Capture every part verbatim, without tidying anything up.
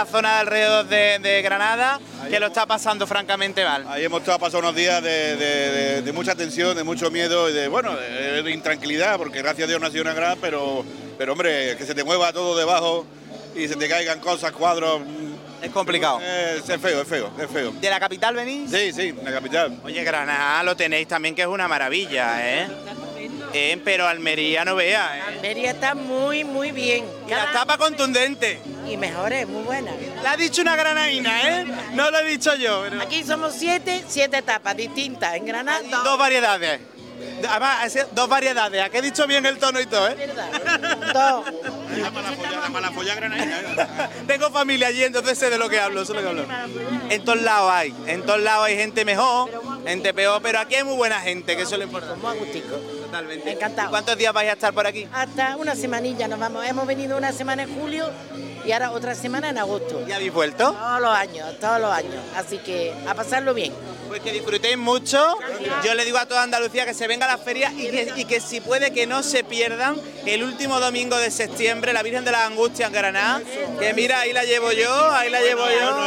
La zona de alrededor de, de Granada, que lo está pasando francamente mal. Ahí hemos estado pasando unos días de, de, de, de mucha tensión, de mucho miedo y de, bueno, de, de intranquilidad, porque gracias a Dios no ha sido una gran, pero, pero hombre, que se te mueva todo debajo y se te caigan cosas, cuadros. Es complicado. Es, es feo, es feo, es feo. ¿De la capital venís? Sí, sí, de la capital. Oye, Granada lo tenéis también, que es una maravilla, ¿eh? Eh, pero Almería no vea, ¿eh? Almería está muy, muy bien. Y la tapa contundente. Y mejores, muy buena. La ha dicho una granadina, ¿eh? No lo he dicho yo. Pero... Aquí somos siete, siete tapas distintas. En Granada, dos. Dos variedades. Además, dos variedades. ¿A qué he dicho bien el tono y todo, eh? Dos. La malafolla, la malafolla granadina. Tengo familia allí, entonces sé de lo que hablo, sé de lo que hablo. En todos lados hay, en todos lados hay gente mejor, gente peor, pero aquí hay muy buena gente, que eso es lo importante. Muy agustico. Totalmente. Encantado. ¿Cuántos días vais a estar por aquí? Hasta una semanilla nos vamos. Hemos venido una semana en julio y ahora otra semana en agosto. ¿Ya habéis vuelto? Todos los años, todos los años. Así que a pasarlo bien. Pues que disfrutéis mucho. Yo le digo a toda Andalucía que se venga a la feria y que, y que si puede que no se pierdan el último domingo de septiembre, la Virgen de las Angustias en Granada. Que mira, ahí la llevo yo, ahí la llevo yo.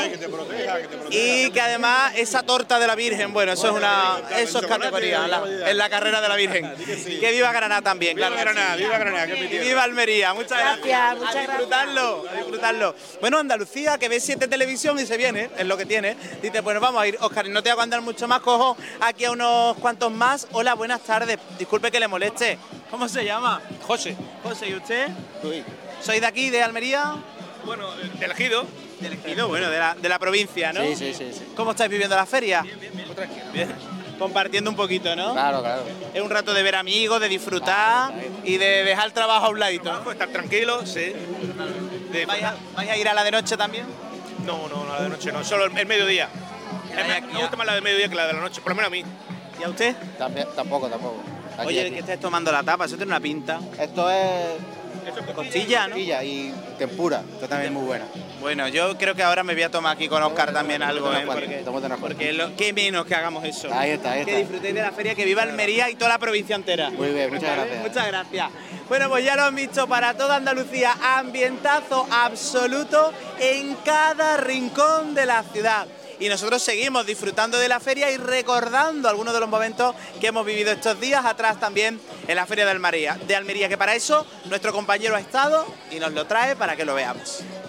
Y que además esa torta de la Virgen, bueno, eso es una, eso es categoría la, en la carrera de la Virgen. Que viva Granada también, claro. Viva Granada, viva Granada, que es mi Y tierra. viva Almería, muchas gracias. Gracias, muchas a disfrutarlo, a disfrutarlo. Bueno, Andalucía, que ve siete televisión y se viene, es lo que tiene. Dice, bueno, vamos a ir, Óscar, no te voy a contar mucho más, cojo aquí a unos cuantos más. Hola, buenas tardes, disculpe que le moleste. ¿Cómo se llama? José. José, ¿y usted? Sí. ¿Soy de aquí, de Almería? Bueno, de elegido. De elegido, bueno, de la, de la provincia, ¿no? Sí, sí, sí, sí. ¿Cómo estáis viviendo la feria? Bien, bien, bien. Muy tranquilo. Bien. Compartiendo un poquito, ¿no? Claro, claro. Es un rato de ver amigos, de disfrutar y de dejar el trabajo a un ladito, ¿no? Estar tranquilo, sí. De- ¿Vais a, vais a ir a la de noche también? No, no, la de noche no, solo el, el mediodía. Ya, Es ya, más, me ya. gusta más la de mediodía que la de la noche, por lo menos a mí. ¿Y a usted? También, tampoco, tampoco. Aquí, Oye, aquí. que estés tomando la tapa, eso tiene una pinta. Esto es Costilla, ¿no? costilla y tempura, que también es muy buena. Bueno, yo creo que ahora me voy a tomar aquí con Óscar también algo, ¿eh? Porque, Tómate una cuarta. porque lo, qué menos que hagamos eso. Ahí está, ahí Que está. disfrutéis de la feria, que viva Almería y toda la provincia entera. Muy bien, muchas ¿Vale? gracias. Muchas gracias. Bueno, pues ya lo han visto, para toda Andalucía, ambientazo absoluto en cada rincón de la ciudad. Y nosotros seguimos disfrutando de la feria y recordando algunos de los momentos que hemos vivido estos días atrás también en la feria de Almería, de Almería, que para eso nuestro compañero ha estado y nos lo trae para que lo veamos.